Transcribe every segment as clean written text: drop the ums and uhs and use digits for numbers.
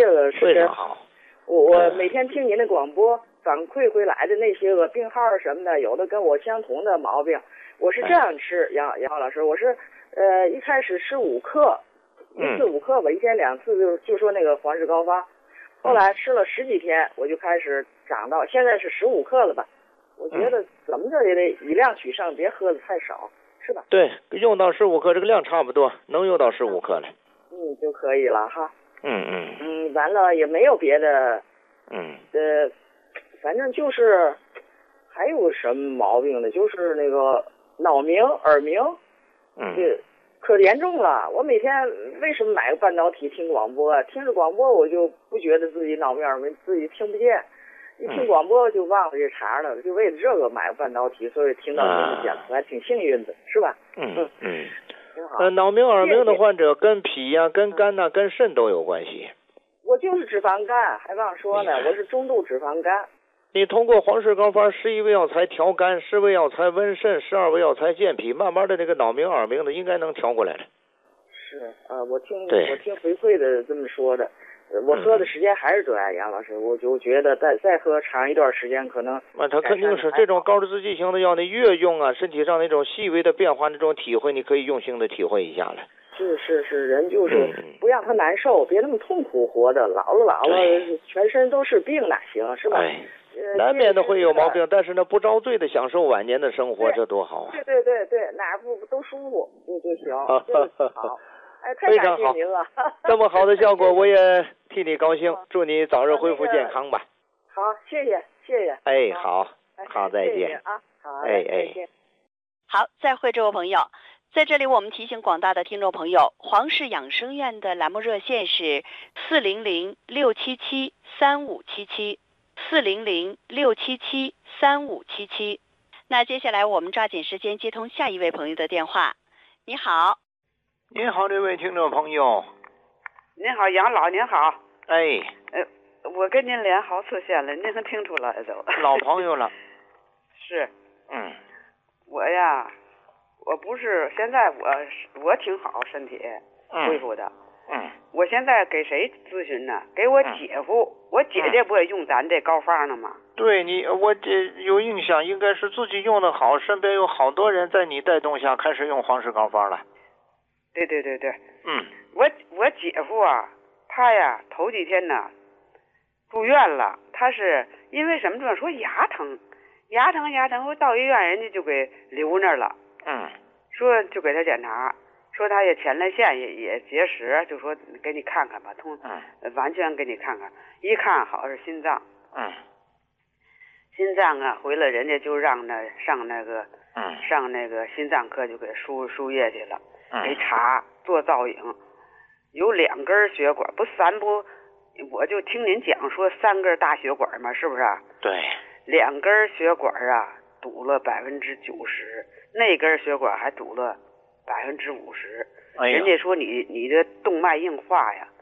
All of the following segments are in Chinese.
谢了， 非常好。 我每天听您的广播反馈回来的那些个病号什么的，有的跟我相同的毛病，我是这样吃，杨老师，我是一开始吃5克，一次5克吧，一天2次，就说那个黄氏膏方，后来吃了10几天，我就开始长到现在是15克了吧。我觉得怎么着也得以量取胜，别喝的太少，是吧？ 对，用到15克，这个量差不多，能用到15克了。 就可以了哈。完了也没有别的。反正就是还有什么毛病呢？就是那个脑鸣、耳鸣，可严重了。我每天为什么买个半导体听广播啊？听着广播我就不觉得自己脑鸣耳鸣，自己听不见。一听广播就忘了这茬了，就为了这个买个半导体，所以听到您的讲还挺幸运的，是吧？挺好。 脑鸣耳鸣的患者跟脾呀、跟肝呐、跟肾都有关系。 我就是脂肪肝，还忘说呢，我是中度脂肪肝。 你通过黄氏膏方11味药材调肝，10味药材温肾，12味药材健脾，慢慢的这个脑鸣耳鸣的应该能调过来了。 是我听回馈的这么说的。我喝的时间还是短，杨老师，我就觉得再喝长一段时间可能。 它肯定是这种高度刺激型的药，你越用啊，身体上那种细微的变化，那种体会，你可以用心的体会一下了。 是，人就是不让他难受，别那么痛苦活着，老了，全身都是病哪行，是吧？ 难免的会有毛病，但是呢，不遭罪的享受晚年的生活，这多好啊！ 对，哪不都舒服就行，好。 非常好，这么好的效果，我也替你高兴，祝你早日恢复健康吧。 好，谢谢。 好，再见啊，好， 再见。好，再会，这位朋友，在这里我们提醒广大的听众朋友，黄氏养生院的栏目热线是400-677-3577，400-677-3577。那接下来我们抓紧时间接通下一位朋友的电话。你好。 您好，这位听众朋友。 您好，杨老，您好。我跟您连好次线了，您能听出来都。 老朋友了。 是。我呀，我不是现在我挺好，身体恢复的。我现在给谁咨询呢？给我姐夫，我姐姐不也用咱这膏方呢吗？ 对我这有印象，应该是自己用的好，身边有好多人在你带动下开始用黄氏膏方了。 对。我姐夫啊，他呀头几天呢住院了，他是因为什么说牙疼，我到医院人家就给留那儿了。说就给他检查，说他也前列腺也结石，就说给你看看吧，完全给你看看，一看好是心脏。心脏啊，回来人家就让上那个心脏科就给输液去了。给查做造影，有2根血管，我就听您讲说3根大血管嘛，是不是？ 对 ，2根血管啊堵了90%，那根血管还堵了50%。人家说你的动脉硬化呀，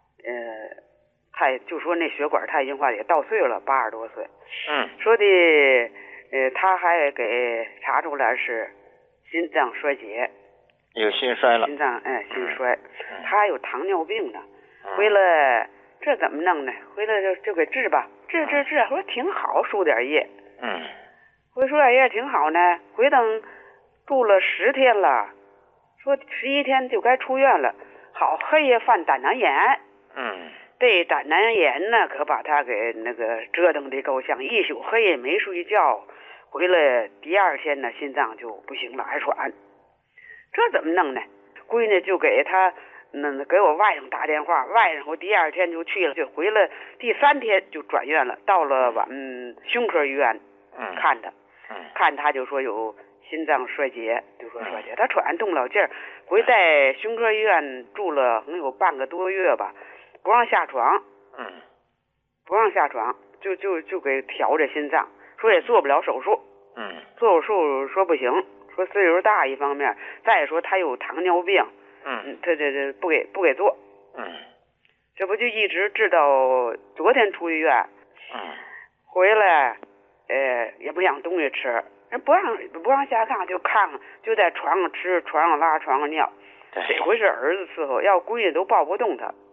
就说那血管太硬化也到岁了，80多岁。说的他还给查出来是心脏衰竭。 有心衰了， 心脏心衰，他有糖尿病呢。回来这怎么弄呢？回来就给治吧，治，说挺好，输点液。回输点液挺好呢。回等住了10天了，说11天就该出院了。好，黑夜犯胆囊炎。这胆囊炎呢，可把他给那个折腾的够呛，一宿黑夜没睡觉。回来第2天呢，心脏就不行了，还喘。这怎么弄呢？闺女就给他给我外甥打电话，外甥我第2天就去了，就回来第3天就转院了，到了胸科医院看他。看他就说有心脏衰竭，他喘动不了劲儿，在胸科医院住了能有半个多月吧，不让下床。就给调这心脏，说也做不了手术。做手术说不行，说岁数大一方面，再说他有糖尿病。他这不给做。这不就一直治到昨天出医院。回来也不让东西吃，人不让下炕，就在床上吃，床上拉，床上尿。这回是儿子伺候，要闺女都抱不动他。